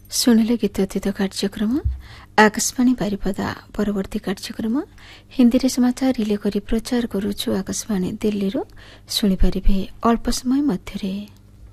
ଶୁଣିଲେ ଗୀତୋଚିତ କାର୍ଯ୍ୟକ୍ରମ ଆକାଶବାଣୀ ବାରିପଦା। ପରବର୍ତ୍ତୀ କାର୍ଯ୍ୟକ୍ରମ ହିନ୍ଦୀରେ ସମାଚାର ରିଲେ କରି ପ୍ରଚାର କରୁଛୁ ଆକାଶବାଣୀ ଦିଲ୍ଲୀରୁ। ଶୁଣିପାରିବେ ଅଳ୍ପ ସମୟ ମଧ୍ୟରେ।